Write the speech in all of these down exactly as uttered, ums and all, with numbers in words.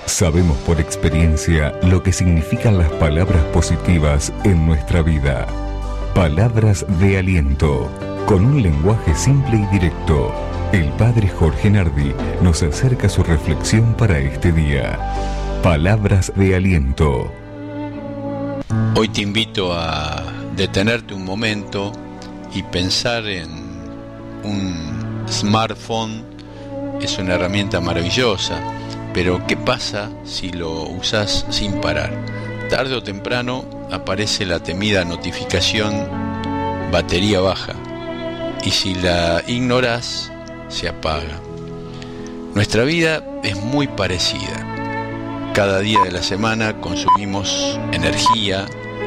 Sabemos por experiencia lo que significan las palabras positivas en nuestra vida. Palabras de aliento, con un lenguaje simple y directo. El Padre Jorge Nardi nos acerca su reflexión para este día. Palabras de aliento. Hoy te invito a detenerte un momento y pensar en un smartphone. Es una herramienta maravillosa, pero ¿qué pasa si lo usas sin parar? Tarde o temprano aparece la temida notificación batería baja, y si la ignoras, se apaga. Nuestra vida es muy parecida. Cada día de la semana consumimos energía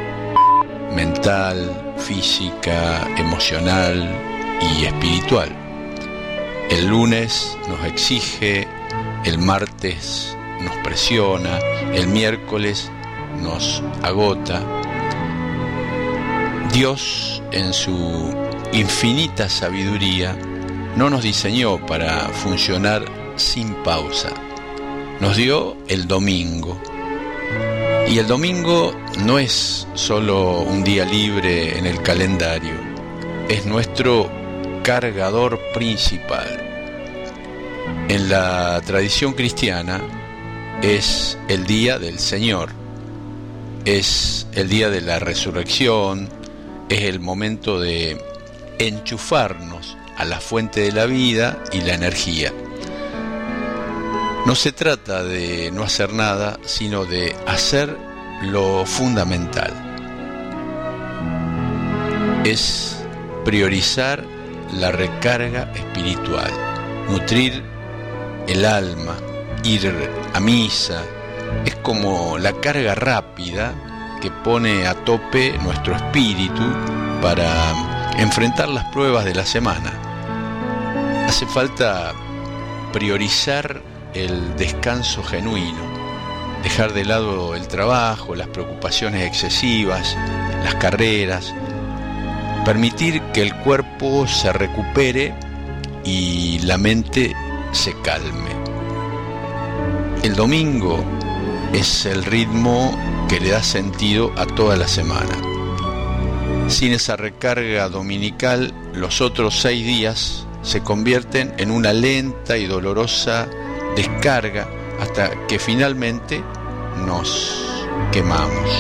mental, física, emocional y espiritual. El lunes nos exige, el martes nos presiona, el miércoles nos agota. Dios, en su infinita sabiduría, no nos diseñó para funcionar sin pausa. Nos dio el domingo. Y el domingo no es solo un día libre en el calendario, es nuestro cargador principal. En la tradición cristiana es el día del Señor, es el día de la resurrección, es el momento de enchufarnos a la fuente de la vida y la energía. No se trata de no hacer nada, sino de hacer lo fundamental. Es priorizar la recarga espiritual, nutrir el alma, ir a misa. Es como la carga rápida que pone a tope nuestro espíritu para enfrentar las pruebas de la semana. Hace falta priorizar el descanso genuino, dejar de lado el trabajo, las preocupaciones excesivas, las carreras, permitir que el cuerpo se recupere y la mente se calme. El domingo es el ritmo que le da sentido a toda la semana. Sin esa recarga dominical, los otros seis días se convierten en una lenta y dolorosa descarga hasta que finalmente nos quemamos.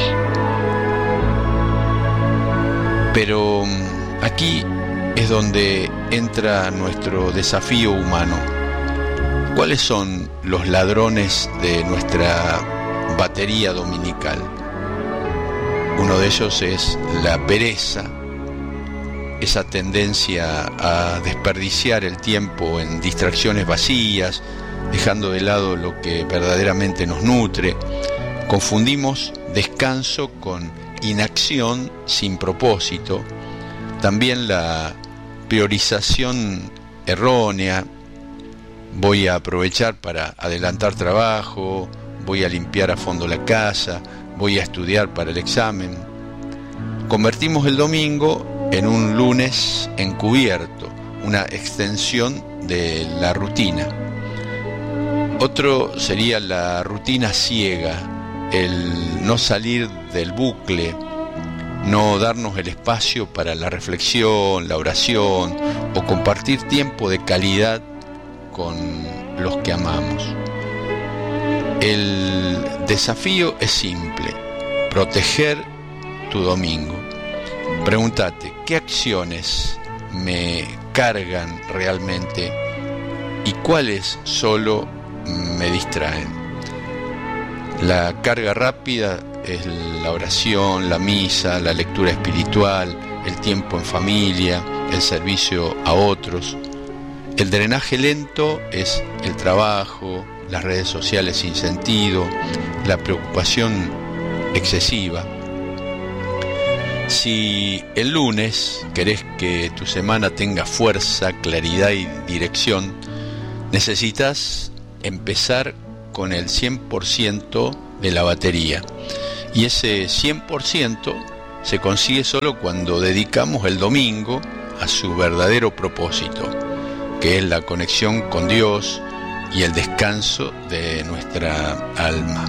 Pero aquí es donde entra nuestro desafío humano. ¿Cuáles son los ladrones de nuestra batería dominical? Uno de ellos es la pereza, esa tendencia a desperdiciar el tiempo en distracciones vacías, dejando de lado lo que verdaderamente nos nutre. Confundimos descanso con inacción sin propósito. También la priorización errónea. Voy a aprovechar para adelantar trabajo, voy a limpiar a fondo la casa, voy a estudiar para el examen. Convertimos el domingo en un lunes encubierto, una extensión de la rutina. Otro sería la rutina ciega, el no salir del bucle, no darnos el espacio para la reflexión, la oración o compartir tiempo de calidad con los que amamos. El desafío es simple: proteger tu domingo. Pregúntate, ¿qué acciones me cargan realmente y cuáles solo me distraen? La carga rápida es la oración, la misa, la lectura espiritual, el tiempo en familia, el servicio a otros. El drenaje lento es el trabajo, las redes sociales sin sentido, la preocupación excesiva. Si el lunes querés que tu semana tenga fuerza, claridad y dirección, necesitas empezar con el cien por ciento de la batería. Y ese cien por ciento se consigue solo cuando dedicamos el domingo a su verdadero propósito, que es la conexión con Dios, y el descanso de nuestra alma.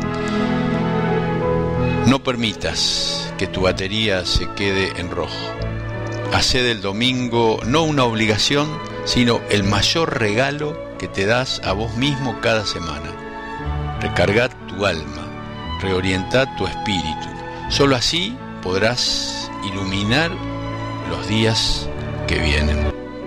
No permitas que tu batería se quede en rojo. Hacé del domingo no una obligación, sino el mayor regalo que te das a vos mismo cada semana. Recargá tu alma, reorientá tu espíritu. Solo así podrás iluminar los días que vienen.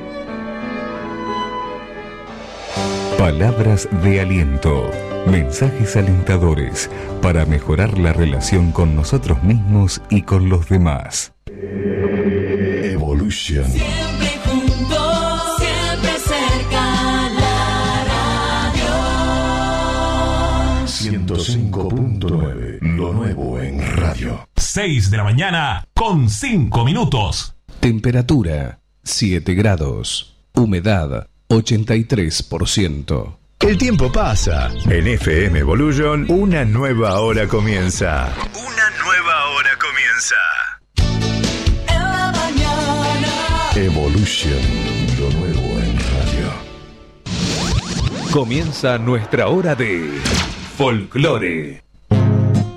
Palabras de aliento, mensajes alentadores para mejorar la relación con nosotros mismos y con los demás. Evolution. Siempre juntos, siempre cerca, la radio. ciento cinco punto nueve, lo nuevo en radio. seis de la mañana con cinco minutos. Temperatura siete grados. Humedad ochenta y tres por ciento. El tiempo pasa. En F M Evolution, una nueva hora comienza. Una nueva hora comienza. En la mañana. Evolution, lo nuevo en radio. Comienza nuestra hora de folclore.